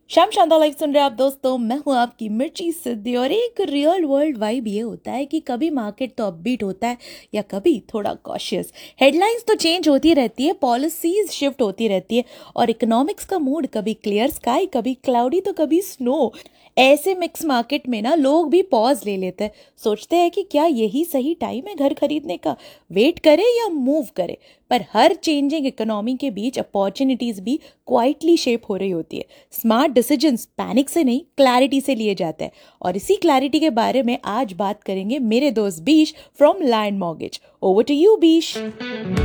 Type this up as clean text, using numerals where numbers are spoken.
शाम शानदार लाइफ सुन रहे हैं आप दोस्तों। मैं हूं आपकी मिर्ची सिद्धि और एक रियल वर्ल्ड वाइब ये होता है कि कभी मार्केट तो अपबीट होता है या कभी थोड़ा कॉशियस। हेडलाइंस तो चेंज होती रहती है, पॉलिसीज शिफ्ट होती रहती है और इकोनॉमिक्स का मूड कभी क्लियर स्काई, कभी क्लाउडी तो कभी स्नो। ऐसे मिक्स मार्केट में ना लोग भी पॉज ले लेते हैं, सोचते हैं कि क्या यही सही टाइम है घर खरीदने का, वेट करे या मूव करे। पर हर चेंजिंग इकोनॉमी के बीच अपॉर्चुनिटीज भी क्वाइटली शेप हो रही होती है। स्मार्ट डिसीजंस पैनिक से नहीं, क्लैरिटी से लिए जाते हैं और इसी क्लैरिटी के बारे में आज बात करेंगे मेरे दोस्त बीश from land mortgage. Over to you बीश।